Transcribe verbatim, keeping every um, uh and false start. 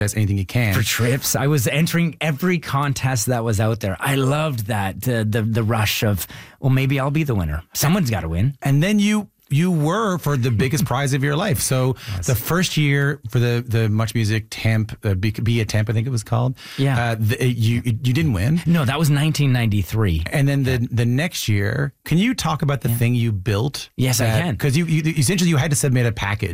as anything you can. For trips. I was entering every contest that was out there. I loved that, uh, the the rush of, well, maybe I'll be the winner. Someone's got to win. And then you you were for the biggest prize of your life. So yes. the first year for the the Much Music Temp, uh, be, be a Temp, I think it was called. Yeah. Uh, the, you you didn't win. No, that was nineteen ninety-three. And then the the next year, can you talk about the yeah. thing you built? Yes, uh, I can. Because you, you essentially you had to submit a package.